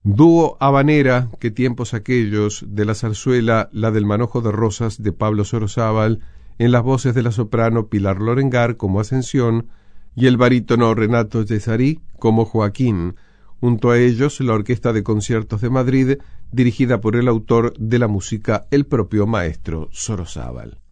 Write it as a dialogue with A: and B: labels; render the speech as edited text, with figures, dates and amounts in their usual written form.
A: Dúo habanera, qué tiempos aquellos, de la zarzuela La del manojo de rosas de Pablo Sorozábal, en las voces de la soprano Pilar Lorengar como Ascensión y el barítono Renato Yesarí como Joaquín. Junto a ellos la Orquesta de Conciertos de Madrid, dirigida por el autor de la música, el propio maestro Sorozábal.